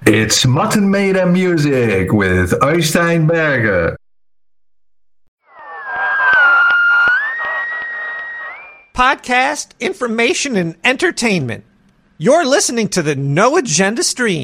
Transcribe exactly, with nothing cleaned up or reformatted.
It's Mutton Maiden Music with Øystein Berge. Podcast, information, and entertainment. You're listening to the No Agenda Stream.